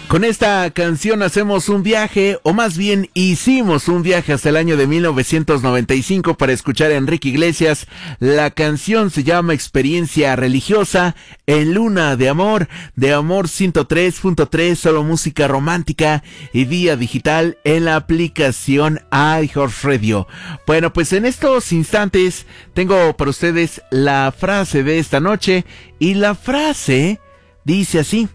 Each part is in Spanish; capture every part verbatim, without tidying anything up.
Con esta canción hacemos un viaje, o más bien hicimos un viaje hasta el año de mil novecientos noventa y cinco para escuchar a Enrique Iglesias. La canción se llama Experiencia Religiosa en Luna de Amor, de Amor ciento tres punto tres, solo música romántica y vía digital en la aplicación iHeartRadio. Bueno, pues en estos instantes tengo para ustedes la frase de esta noche, y la frase dice así: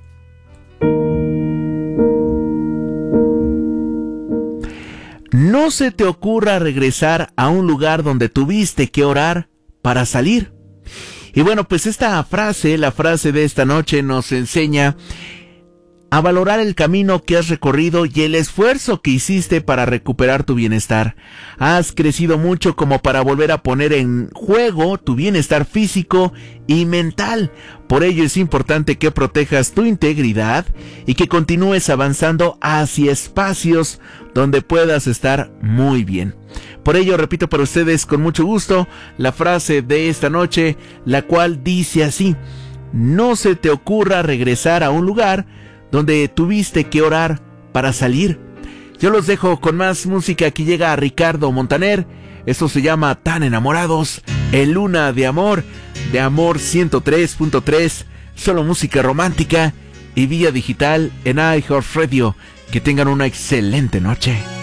no se te ocurra regresar a un lugar donde tuviste que orar para salir. Y bueno, pues esta frase, la frase de esta noche, nos enseña a valorar el camino que has recorrido y el esfuerzo que hiciste para recuperar tu bienestar. Has crecido mucho como para volver a poner en juego tu bienestar físico y mental. Por ello es importante que protejas tu integridad y que continúes avanzando hacia espacios donde puedas estar muy bien. Por ello repito para ustedes con mucho gusto la frase de esta noche, la cual dice así: no se te ocurra regresar a un lugar donde tuviste que orar para salir. Yo los dejo con más música. Aquí llega Ricardo Montaner. Esto se llama Tan Enamorados en Luna de Amor, de Amor ciento tres punto tres, solo música romántica y vía digital en iHeartRadio. Que tengan una excelente noche.